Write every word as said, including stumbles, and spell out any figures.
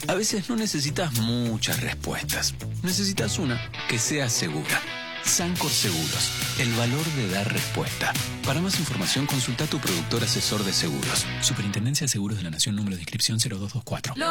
A veces no necesitas muchas respuestas. Necesitas una que sea segura. Sancor Seguros, el valor de dar respuesta. Para más información, consulta a tu productor asesor de seguros. Superintendencia de Seguros de la Nación, número de inscripción cero dos dos cuatro.